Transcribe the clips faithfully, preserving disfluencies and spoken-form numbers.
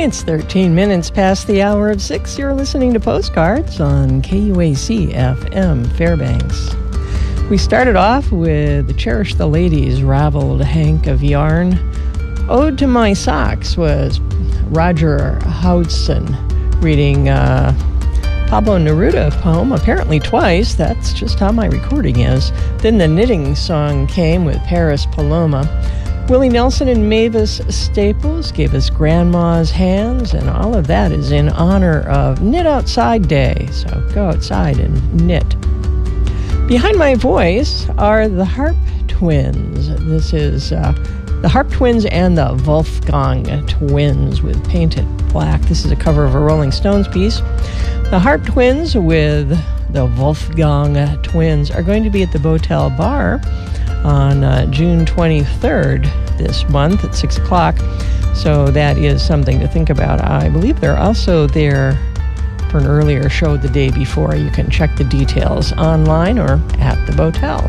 It's thirteen minutes past the hour of six. You're listening to Postcards on K U A C F M Fairbanks. We started off with Cherish the Ladies, Raveled Hank of Yarn. Ode to My Socks was Roger Hodgson reading uh, Pablo Neruda poem, apparently twice. That's just how my recording is. Then the knitting song came with Paris Paloma. Willie Nelson and Mavis Staples gave us Grandma's Hands, and all of that is in honor of Knit Outside Day. So go outside and knit. Behind my voice are the Harp Twins. This is uh, the Harp Twins and the Wolfgang Twins with Painted Black. This is a cover of a Rolling Stones piece. The Harp Twins with the Wolfgang Twins are going to be at the Botel Bar on uh, June twenty-third this month at six o'clock. So that is something to think about. I believe they're also there for an earlier show the day before. You can check the details online or at the Botel.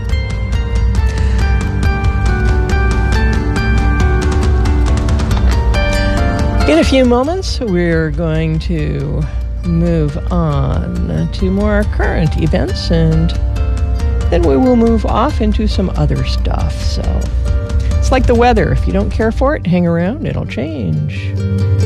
In a few moments, we're going to move on to more current events, and then we will move off into some other stuff. So it's like the weather. If you don't care for it, hang around. It'll change.